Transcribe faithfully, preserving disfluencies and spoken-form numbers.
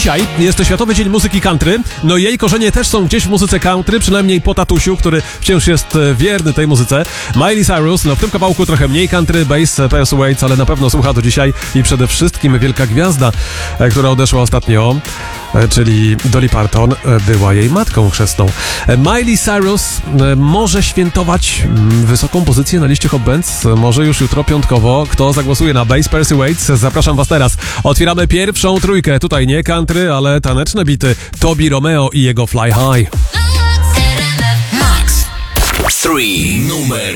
dzisiaj jest Światowy Dzień Muzyki Country. No jej korzenie też są gdzieś w muzyce country, przynajmniej po tatusiu, który wciąż jest wierny tej muzyce. Miley Cyrus, no w tym kawałku trochę mniej country, bass, Persuades, ale na pewno słucha do dzisiaj i przede wszystkim wielka gwiazda, która odeszła ostatnio, czyli Dolly Parton, była jej matką chrzestną. Miley Cyrus może świętować wysoką pozycję na liście Hot Bands, może już jutro piątkowo. Kto zagłosuje na bass Persuades? Zapraszam was teraz. Otwieramy pierwszą trójkę. Tutaj nie country, ale taneczne bity. Tobi Romeo i jego Fly High. Max trzy numer